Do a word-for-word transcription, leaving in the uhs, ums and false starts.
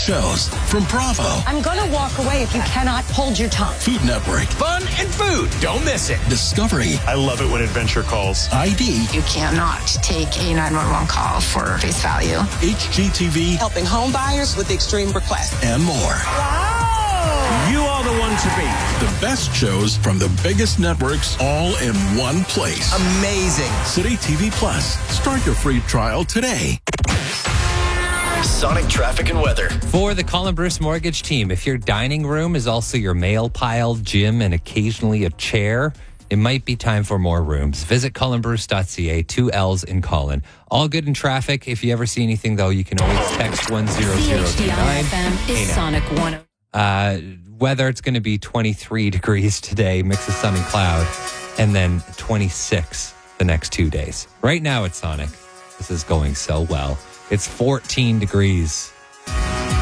shows from Bravo, I'm going to walk away if you cannot hold your tongue. Food Network, Fun and food. Don't miss it. Discovery, I love it when adventure calls. I D, You cannot take a nine one one call for face value. H G T V, Helping home buyers with extreme requests. and more. You are the one to beat. The best shows from the biggest networks all in one place. Amazing. City T V Plus. Start your free trial today. Sonic traffic and weather. For the Colin Bruce Mortgage team, if your dining room is also your mail pile, gym, and occasionally a chair, it might be time for more rooms. Visit colin bruce dot c a, two L's in Colin. All good in traffic. If you ever see anything, though, you can always text one zero zero two nine. C H D I F M is Sonic one. Uh, weather, it's going to be twenty-three degrees today, mix of sun and cloud, and then twenty-six the next two days. Right now at Sonic, this is going so well. It's fourteen degrees.